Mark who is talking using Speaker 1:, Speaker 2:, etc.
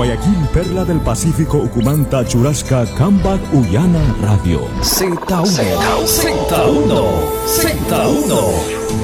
Speaker 1: Guayaquil, Perla del Pacífico, Ucumanta, Churrasca, Cambac, Ullana, Radio.
Speaker 2: Z1.